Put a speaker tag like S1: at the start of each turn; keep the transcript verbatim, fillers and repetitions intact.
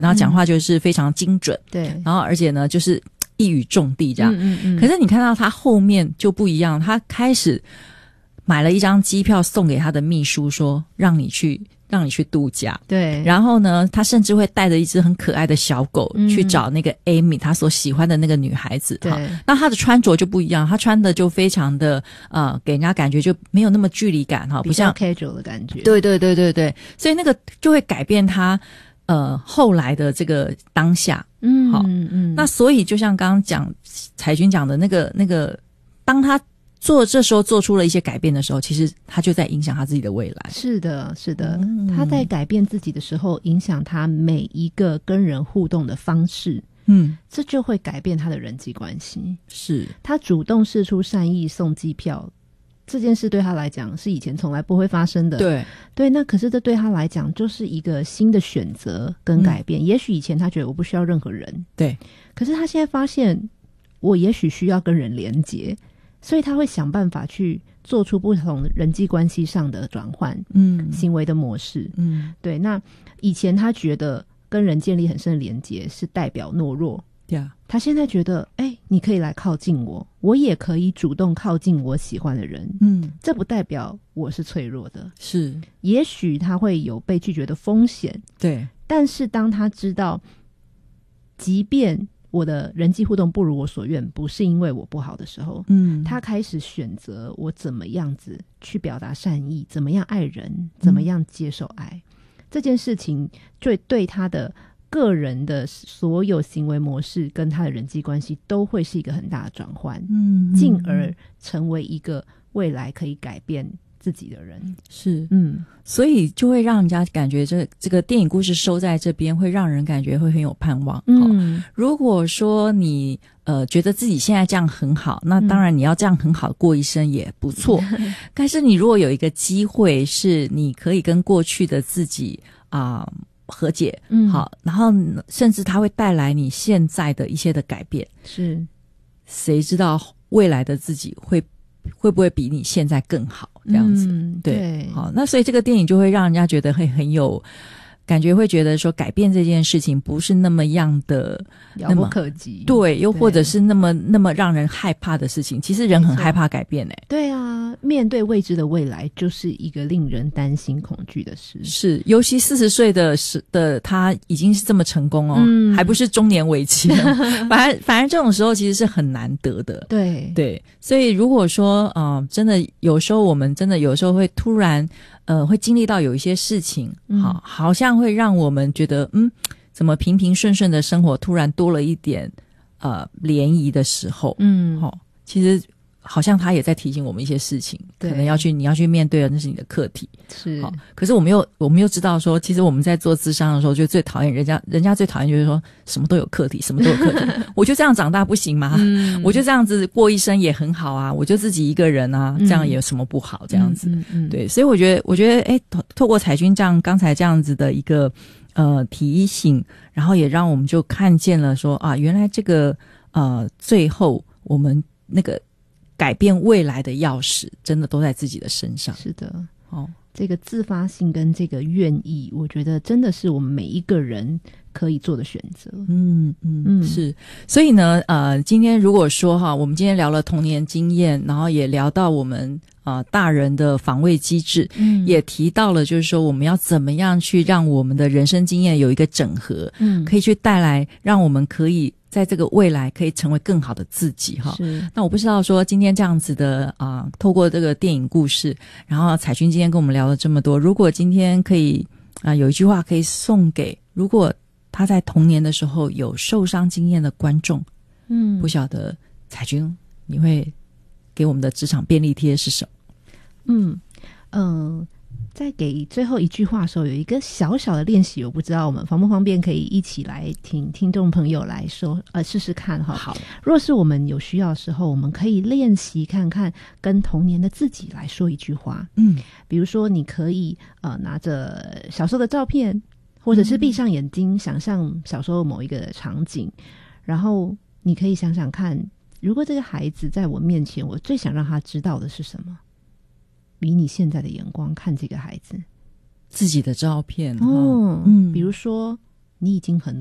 S1: 然后讲话就是非常精准，
S2: 对，
S1: 然后而且呢就是一语中的这样。
S2: 嗯嗯嗯。
S1: 可是你看到他后面就不一样，他开始买了一张机票送给他的秘书，说让你去让你去度假。
S2: 对，
S1: 然后呢他甚至会带着一只很可爱的小狗、
S2: 嗯、
S1: 去找那个 Amy 他所喜欢的那个女孩子。
S2: 对，
S1: 那他的穿着就不一样，他穿的就非常的呃给人家感觉就没有那么距离感哈，不像
S2: casual 的感觉。
S1: 对对对对对，所以那个就会改变他呃后来的这个当下。
S2: 嗯，
S1: 好，
S2: 嗯，
S1: 那所以就像刚刚讲彩君讲的那个那个，当他做这时候做出了一些改变的时候，其实他就在影响他自己的未来。
S2: 是的，是的，
S1: 嗯、
S2: 他在改变自己的时候，影响他每一个跟人互动的方式。
S1: 嗯，
S2: 这就会改变他的人际关系。
S1: 是
S2: 他主动释出善意送机票，这件事对他来讲是以前从来不会发生的。
S1: 对
S2: 对，那可是这对他来讲就是一个新的选择跟改变。嗯、也许以前他觉得我不需要任何人，
S1: 对，
S2: 可是他现在发现我也许需要跟人连结，所以他会想办法去做出不同人际关系上的转换，嗯，行为的模式，嗯，对。那以前他觉得跟人建立很深的连结是代表懦弱，
S1: 对啊，
S2: 他现在觉得哎、欸，你可以来靠近我，我也可以主动靠近我喜欢的人，嗯，这不代表我是脆弱的，
S1: 是，
S2: 也许他会有被拒绝的风险，
S1: 对，
S2: 但是当他知道即便我的人际互动不如我所愿，不是因为我不好的时候，嗯，他开始选择我怎么样子去表达善意，怎么样爱人，怎么样接受爱，嗯、这件事情就对他的个人的所有行为模式跟他的人际关系都会是一个很大的转换，嗯，进而成为一个未来可以改变自己的人。
S1: 是，嗯，所以就会让人家感觉这这个电影故事收在这边，会让人感觉会很有盼望。嗯，哦、如果说你呃觉得自己现在这样很好，那当然你要这样很好过一生也不错。嗯、但是你如果有一个机会，是你可以跟过去的自己啊。呃和解，嗯，好，然后甚至它会带来你现在的一些的改变，
S2: 是，
S1: 谁知道未来的自己会会不会比你现在更好？这样子，
S2: 嗯、
S1: 对，
S2: 对，
S1: 好，那所以这个电影就会让人家觉得会很有感觉，会觉得说改变这件事情不是那么样的
S2: 遥不可及，
S1: 对，又或者是那么那么让人害怕的事情。其实人很害怕改变，欸，
S2: 对啊，面对未知的未来，就是一个令人担心恐惧的事。
S1: 是，尤其四十岁的时的他已经是这么成功哦，嗯、还不是中年危机，反而反而这种时候其实是很难得的。
S2: 对
S1: 对，所以如果说呃，真的有时候我们真的有时候会突然呃会经历到有一些事情，嗯、好，好像会让我们觉得嗯，怎么平平顺顺的生活突然多了一点呃涟漪的时候，嗯，好，哦，其实。好像他也在提醒我们一些事情，可能要去你要去面对的，那是你的课题。
S2: 是，
S1: 好，可是我们又我们又知道说，其实我们在做諮商的时候，就最讨厌人家，人家最讨厌就是说什么都有课题，什么都有课题。我就这样长大不行吗？嗯、我就这样子过一生也很好啊，我就自己一个人啊，这样也有什么不好？这样子，嗯嗯嗯、对，所以我觉得，我觉得，哎，透透过彩君这样刚才这样子的一个呃提醒，然后也让我们就看见了说啊，原来这个呃最后我们那个。改变未来的钥匙真的都在自己的身上。
S2: 是的，哦，这个自发性跟这个愿意，我觉得真的是我们每一个人可以做的选择。
S1: 嗯嗯嗯，是。所以呢，呃，今天如果说哈，我们今天聊了童年经验，然后也聊到我们呃大人的防卫机制，嗯，也提到了就是说我们要怎么样去让我们的人生经验有一个整合，嗯，可以去带来让我们可以。在这个未来可以成为更好的自己哈。那我不知道说今天这样子的啊、呃，透过这个电影故事，然后彩君今天跟我们聊了这么多，如果今天可以啊、呃、有一句话可以送给如果他在童年的时候有受伤经验的观众，嗯，不晓得彩君你会给我们的职场便利贴是什么？嗯
S2: 嗯。呃在给最后一句话的时候，有一个小小的练习，我不知道我们方不方便可以一起来听听众朋友来说，呃，试试看哈。
S1: 好，
S2: 若是我们有需要的时候，我们可以练习看看跟童年的自己来说一句话。嗯，比如说你可以呃拿着小时候的照片，或者是闭上眼睛，嗯、想象小时候某一个场景，然后你可以想想看，如果这个孩子在我面前，我最想让他知道的是什么？以你现在的眼光看这个孩子，
S1: 自己的照片
S2: 哦，嗯，比如说你已经很